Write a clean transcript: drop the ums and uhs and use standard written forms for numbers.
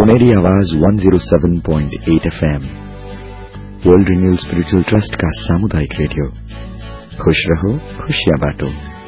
सुनहरी आवाज 107.8 FM world renewal spiritual trust का सामुदायिक रेडियो। खुश रहो, खुशियां बांटो।